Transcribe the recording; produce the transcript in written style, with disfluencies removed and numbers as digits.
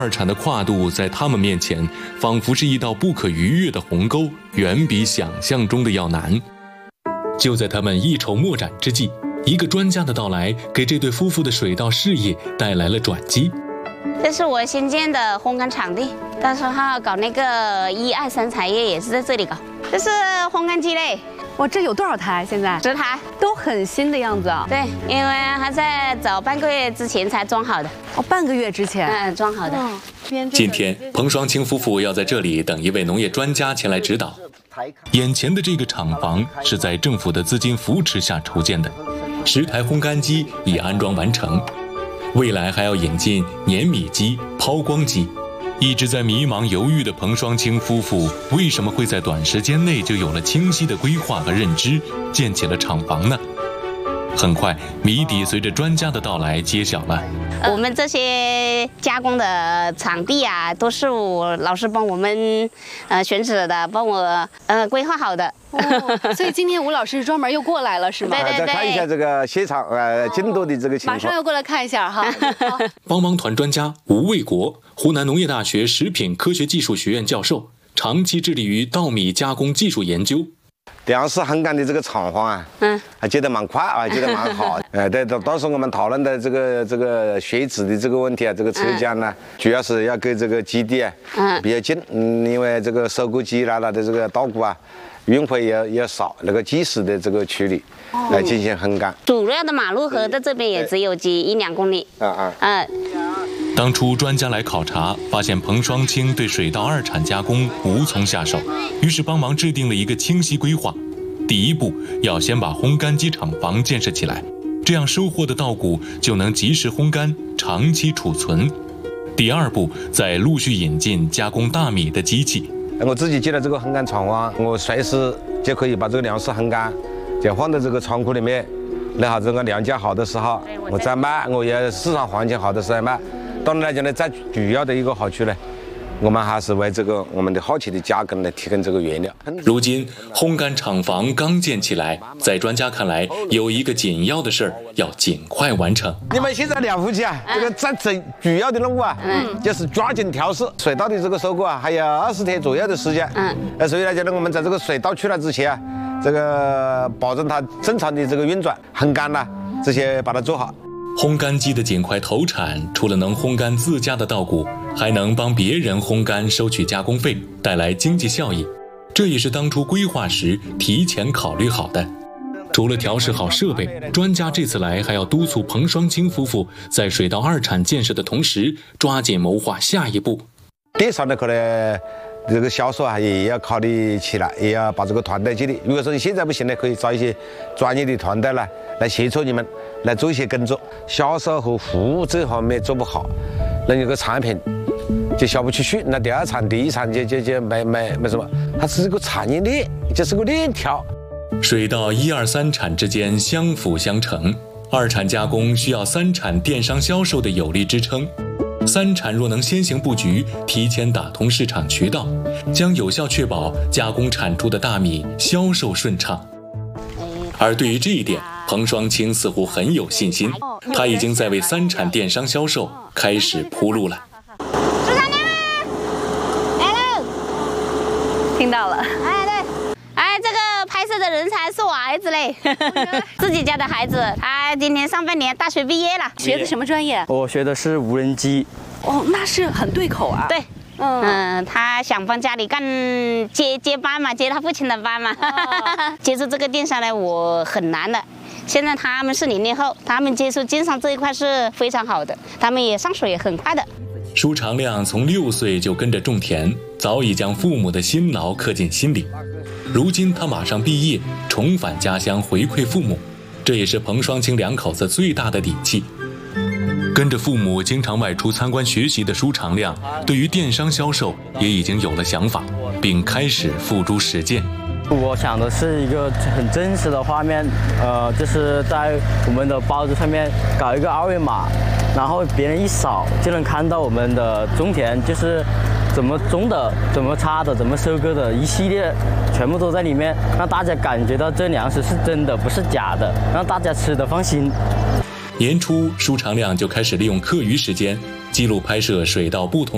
二产的跨度在他们面前，仿佛是一道不可逾越的鸿沟，远比想象中的要难。就在他们一筹莫展之际，一个专家的到来，给这对夫妇的水稻事业带来了转机。 这是我新建的烘干场地，到时候搞那个1、2、3产业也是在这里搞。这是烘干机嘞。 哇，这有多少台？现在 10台， 都很新的样子啊。 对，因为还在早半个月之前才装好的。 哦，半个月之前。 装好的。 今天，彭双清夫妇要在这里等一位农业专家前来指导。眼前的这个厂房是在政府的资金扶持下筹建的，10台烘干机已安装完成，未来还要引进碾米机、抛光机。一直在迷茫犹豫的彭双清夫妇，为什么会在短时间内就有了清晰的规划和认知，建起了厂房呢？很快，谜底随着专家的到来揭晓了。 我们这些加工的场地啊，都是我老师帮我们选址的，帮我规划好的。 所以今天吴老师专门又过来了，是吗？ 对。 再看一下这个现场进度的这个情况。 马上要过来看一下哈。 帮忙团专家吴卫国，湖南农业大学食品科学技术学院教授，长期致力于稻米加工技术研究。 粮食烘干的这个厂房啊，还接得蛮快啊，接得蛮好。对，当时我们讨论的这个选址的这个问题啊，这个浙江呢，主要是要跟这个基地啊比较近，因为这个收割机啦的这个稻谷啊，运费也少，那个及时的这个处理来进行烘干。 主要的马路河在这边也只有1、2公里。 当初专家来考察，发现彭双清对水稻2产加工无从下手，于是帮忙制定了一个清晰规划。第一步，要先把烘干机厂房建设起来，这样收获的稻谷就能及时烘干，长期储存。第二步，再陆续引进加工大米的机器。 我自己建了这个烘干厂房，我随时就可以把这个粮食烘干，就放在这个仓库里面，然后这个粮价好的时候我再卖，我也市场环境好的时候卖。当然来讲呢，最主要的一个好处呢，我们还是为这个我们的后期的加工来提供这个原料。 如今烘干厂房刚建起来，在专家看来，有一个紧要的事儿要尽快完成。 你们现在两夫妻啊，这个最主要的任务啊，就是抓紧调试水稻的这个收割啊，还有20天左右的时间。所以来讲呢，我们在这个水稻出来之前啊，这个保证它正常的这个运转、烘干啦这些把它做好。 烘干机的尽快投产，除了能烘干自家的稻谷，还能帮别人烘干收取加工费，带来经济效益。这也是当初规划时提前考虑好的。除了调试好设备，专家这次来还要督促彭双清夫妇在水稻2产建设的同时，抓紧谋划下一步。 电商呢，可能这个销售啊，也要考虑起来，也要把这个团队建立。如果说你现在不行呢，可以找一些专业的团队来协助你们来做一些工作。销售和服务这方面做不好，那你个产品就销不出去，那第2产、第1产就没什么。它是一个产业链，就是个链条。 水稻1、2、3产之间相辅相成，2产加工需要3产电商销售的有力支撑。3产若能先行布局，提前打通市场渠道，将有效确保加工产出的大米销售顺畅。而对于这一点，彭双清似乎很有信心，他已经在为3产电商销售开始铺路了。 朱长娘，来喽！ 听到了。 这个拍摄的人才是我儿子嘞，自己家的孩子，他今年上半年大学毕业了。 学的什么专业？ 我学的是无人机。 哦，那是很对口啊。 对。他想帮家里干接班嘛，接他父亲的班嘛。接触这个电商呢，我很难的。现在他们是00后，他们接触电商这一块是非常好的，他们也上手也很快的。 舒长亮从6岁就跟着种田，早已将父母的辛劳刻进心里。如今他马上毕业，重返家乡回馈父母，这也是彭双清2口子最大的底气。跟着父母经常外出参观学习的舒长亮，对于电商销售也已经有了想法，并开始付诸实践。 我想的是一个很真实的画面，就是在我们的包子上面搞一个2维码，然后别人一扫就能看到我们的种田，就是怎么种的、怎么插的、怎么收割的，一系列全部都在里面，让大家感觉到这粮食是真的，不是假的，让大家吃得放心。 年初，舒长亮就开始利用课余时间记录拍摄水稻不同